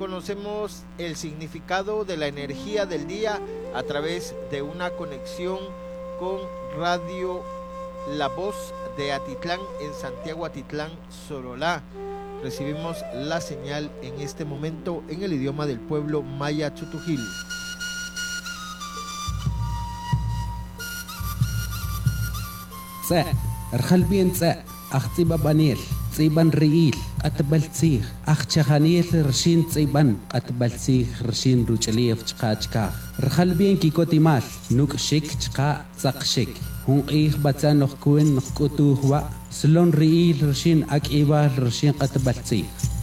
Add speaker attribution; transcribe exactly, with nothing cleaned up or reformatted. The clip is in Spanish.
Speaker 1: conocemos el significado de la energía del día a través de una conexión con Radio La Voz de Atitlán en Santiago Atitlán, Sololá. Recibimos la señal en este momento en el idioma del pueblo maya Chutujil.
Speaker 2: Tsa, Arjalbien tsa, Achtiba Banil, Tsiban Riil, Atbaltzig, Achchahaniel Rashin Tsiban, Atbaltzig, Rashin Rucheliev Chkachka, Arjalbien Kikotimal, Nuk Shik Chka, Zakshik, Hun Ich Batzan Nokuen Nokutuhwa, Slon Riil Rashin Akiba Rashin Atbaltzig.